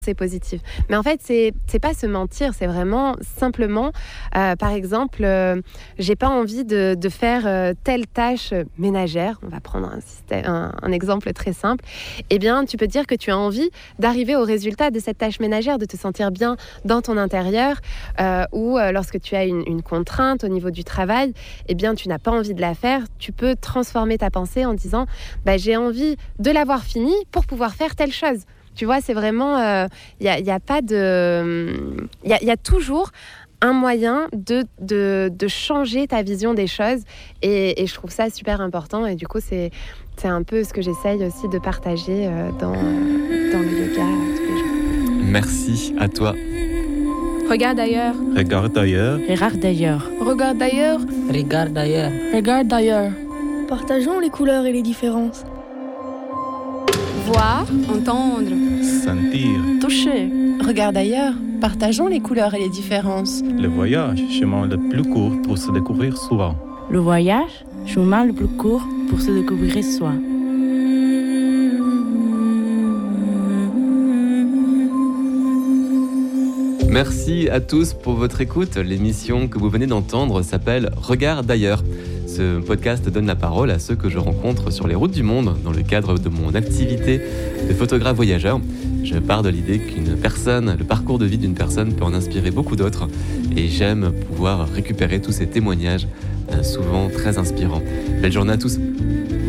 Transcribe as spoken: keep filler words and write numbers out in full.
C'est positif. Mais en fait, c'est c'est pas se mentir, c'est vraiment simplement, euh, par exemple, euh, j'ai pas envie de, de faire euh, telle tâche ménagère. On va prendre un, système, un, un exemple très simple. Eh bien, tu peux dire que tu as envie d'arriver au résultat de cette tâche ménagère, de te sentir bien dans ton intérieur, euh, ou euh, lorsque tu as une, une contrainte au niveau du travail, eh bien, tu n'as pas envie de la faire. Tu peux transformer ta pensée en disant, bah, j'ai envie de l'avoir finie pour pouvoir faire telle chose. Tu vois, c'est vraiment... Il euh, n'y a, y a pas de... Il y a, y a toujours un moyen de, de, de changer ta vision des choses. Et, et je trouve ça super important. Et du coup, c'est, c'est un peu ce que j'essaye aussi de partager euh, dans, euh, dans le yoga euh, tous les jours. Merci à toi. Regarde ailleurs. Regarde ailleurs. Regarde d'ailleurs. Regarde d'ailleurs. Regarde d'ailleurs. Regarde d'ailleurs. Partageons les couleurs et les différences. Voir, entendre, Sentir. Toucher. Regarde ailleurs. Partageons les couleurs et les différences. Le voyage, chemin le plus court pour se découvrir souvent. Le voyage, chemin le plus court pour se découvrir soi. Merci à tous pour votre écoute. L'émission que vous venez d'entendre s'appelle Regarde d'ailleurs. Ce podcast donne la parole à ceux que je rencontre sur les routes du monde dans le cadre de mon activité de photographe voyageur. Je pars de l'idée qu'une personne, le parcours de vie d'une personne peut en inspirer beaucoup d'autres et j'aime pouvoir récupérer tous ces témoignages, souvent très inspirants. Belle journée à tous.